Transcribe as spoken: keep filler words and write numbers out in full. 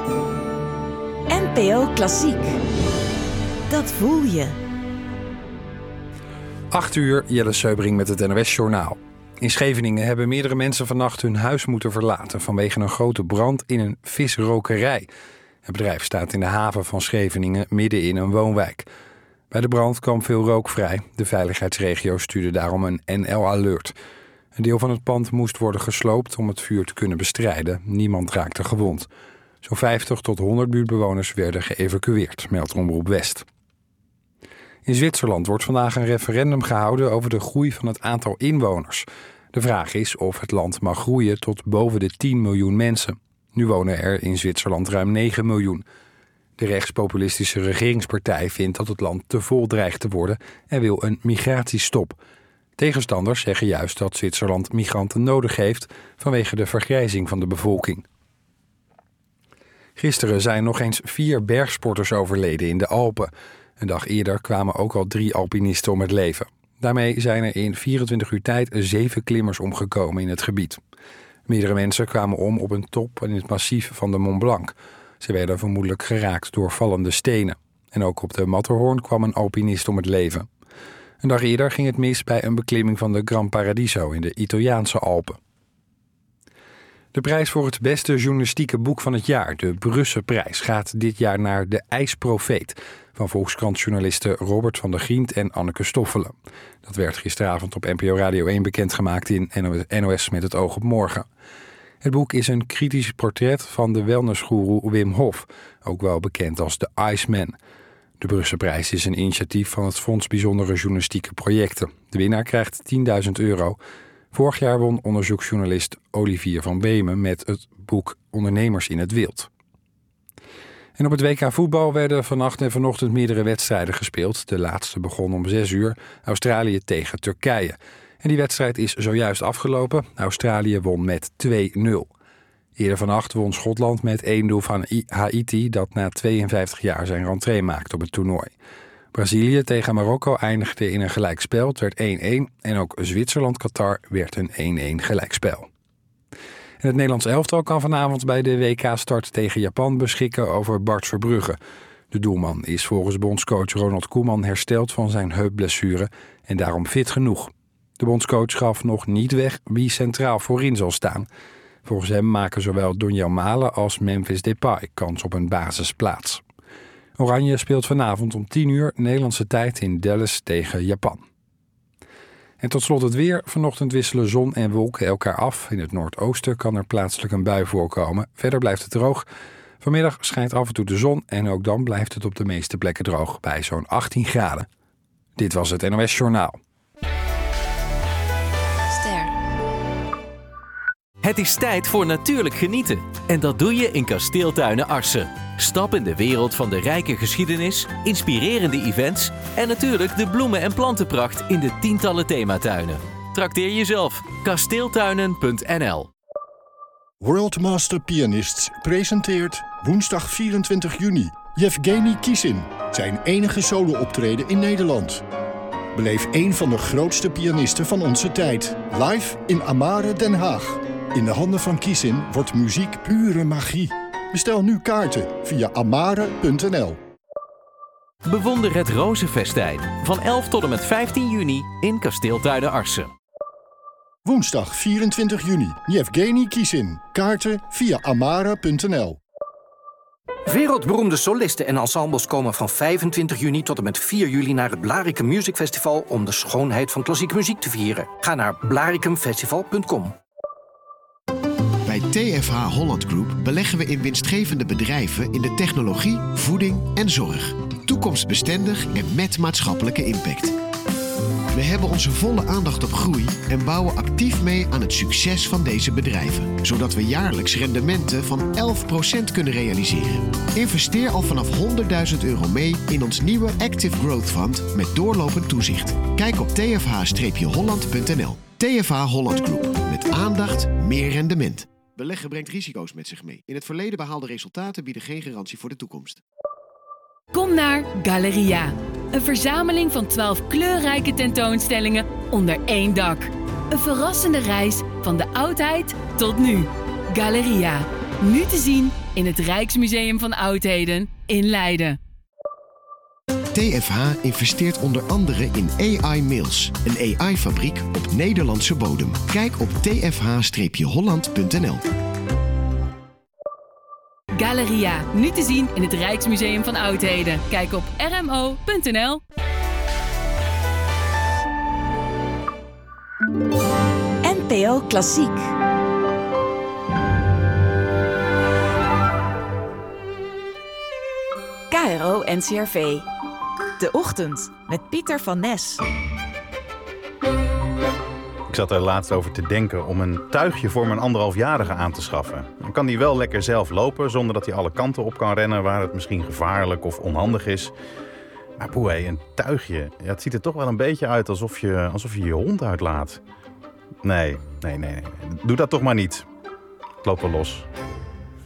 N P O Klassiek. Dat voel je. acht uur, Jelle Seubring met het N O S-journaal. In Scheveningen hebben meerdere mensen vannacht hun huis moeten verlaten vanwege een grote brand in een visrokerij. Het bedrijf staat in de haven van Scheveningen midden in een woonwijk. Bij de brand kwam veel rook vrij. De veiligheidsregio stuurde daarom een N L-alert. Een deel van het pand moest worden gesloopt om het vuur te kunnen bestrijden. Niemand raakte gewond. Zo'n vijftig tot honderd buurtbewoners werden geëvacueerd, meldt Omroep West. In Zwitserland wordt vandaag een referendum gehouden over de groei van het aantal inwoners. De vraag is of het land mag groeien tot boven de tien miljoen mensen. Nu wonen er in Zwitserland ruim negen miljoen. De rechtspopulistische regeringspartij vindt dat het land te vol dreigt te worden en wil een migratiestop. Tegenstanders zeggen juist dat Zwitserland migranten nodig heeft vanwege de vergrijzing van de bevolking. Gisteren zijn nog eens vier bergsporters overleden in de Alpen. Een dag eerder kwamen ook al drie alpinisten om het leven. Daarmee zijn er in vierentwintig uur tijd zeven klimmers omgekomen in het gebied. Meerdere mensen kwamen om op een top in het massief van de Mont Blanc. Ze werden vermoedelijk geraakt door vallende stenen. En ook op de Matterhorn kwam een alpinist om het leven. Een dag eerder ging het mis bij een beklimming van de Gran Paradiso in de Italiaanse Alpen. De prijs voor het beste journalistieke boek van het jaar, de Brusselprijs, gaat dit jaar naar De IJsprofeet van Volkskrant-journalisten Robert van der Grient en Anneke Stoffelen. Dat werd gisteravond op N P O Radio één bekendgemaakt in N O S met het oog op morgen. Het boek is een kritisch portret van de wellnessgoeroe Wim Hof, ook wel bekend als de Iceman. De Brusselprijs is een initiatief van het Fonds Bijzondere Journalistieke Projecten. De winnaar krijgt tienduizend euro. Vorig jaar won onderzoeksjournalist Olivier van Beemen met het boek Ondernemers in het Wild. En op het W K voetbal werden vannacht en vanochtend meerdere wedstrijden gespeeld. De laatste begon om zes uur, Australië tegen Turkije. En die wedstrijd is zojuist afgelopen. Australië won met twee nul. Eerder vannacht won Schotland met één nul van Haiti, dat na tweeënvijftig jaar zijn rentree maakt op het toernooi. Brazilië tegen Marokko eindigde in een gelijkspel, het werd één-één. En ook Zwitserland-Qatar werd een één-één gelijkspel. En het Nederlands elftal kan vanavond bij de W K-start tegen Japan beschikken over Bart Verbrugge. De doelman is volgens bondscoach Ronald Koeman hersteld van zijn heupblessure en daarom fit genoeg. De bondscoach gaf nog niet weg wie centraal voorin zal staan. Volgens hem maken zowel Donjel Malen als Memphis Depay kans op een basisplaats. Oranje speelt vanavond om tien uur Nederlandse tijd in Dallas tegen Japan. En tot slot het weer. Vanochtend wisselen zon en wolken elkaar af. In het noordoosten kan er plaatselijk een bui voorkomen. Verder blijft het droog. Vanmiddag schijnt af en toe de zon en ook dan blijft het op de meeste plekken droog bij zo'n achttien graden. Dit was het N O S-journaal. Het is tijd voor natuurlijk genieten. En dat doe je in Kasteeltuinen Arsen. Stap in de wereld van de rijke geschiedenis, inspirerende events en natuurlijk de bloemen- en plantenpracht in de tientallen thematuinen. Trakteer jezelf. kasteeltuinen punt n l. World Master Pianists presenteert woensdag vierentwintig juni Yevgeny Kissin, zijn enige solo-optreden in Nederland. Beleef een van de grootste pianisten van onze tijd, live in Amare Den Haag. In de handen van Kissin wordt muziek pure magie. Bestel nu kaarten via amare punt n l. Bewonder het Rozenfestijn van elf tot en met vijftien juni in Kasteeltuinen Arsen. Woensdag vierentwintig juni, Yevgeny Kissin. Kaarten via amare punt n l. Wereldberoemde solisten en ensembles komen van vijfentwintig juni tot en met vier juli naar het Blaricum Music Festival om de schoonheid van klassieke muziek te vieren. Ga naar blaricum festival punt com. Bij T F H Holland Group beleggen we in winstgevende bedrijven in de technologie, voeding en zorg. Toekomstbestendig en met maatschappelijke impact. We hebben onze volle aandacht op groei en bouwen actief mee aan het succes van deze bedrijven. Zodat we jaarlijks rendementen van elf procent kunnen realiseren. Investeer al vanaf honderdduizend euro mee in ons nieuwe Active Growth Fund met doorlopend toezicht. Kijk op t f h holland punt n l. T F H Holland Group. Met aandacht, meer rendement. Beleggen brengt risico's met zich mee. In het verleden behaalde resultaten bieden geen garantie voor de toekomst. Kom naar Galeria. Een verzameling van twaalf kleurrijke tentoonstellingen onder één dak. Een verrassende reis van de oudheid tot nu. Galeria. Nu te zien in het Rijksmuseum van Oudheden in Leiden. T F H investeert onder andere in A I-mails, een A I-fabriek op Nederlandse bodem. Kijk op t f h holland punt n l. Galeria, nu te zien in het Rijksmuseum van Oudheden. Kijk op r m o punt n l. N P O Klassiek. K R O N C R V. De Ochtend met Pieter van Nes. Ik zat er laatst over te denken om een tuigje voor mijn anderhalfjarige aan te schaffen. Dan kan die wel lekker zelf lopen zonder dat hij alle kanten op kan rennen waar het misschien gevaarlijk of onhandig is. Maar poeh, hé, een tuigje. Ja, het ziet er toch wel een beetje uit alsof je, alsof je je hond uitlaat. Nee, nee, nee, nee. Doe dat toch maar niet. Ik loop wel los.